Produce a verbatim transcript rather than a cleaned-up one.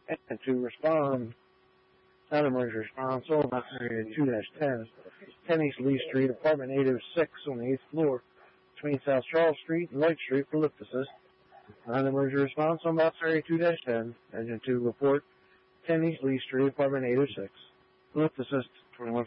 And to respond, not emergency response, all about area two dash ten, ten East Lee Street, apartment eight oh six on the eighth floor, between South Charles Street and Light Street for lift assist. Non-emergency response on about area two dash ten, engine two report, ten East Lee Street, apartment eight oh six. Lift assist, twenty-one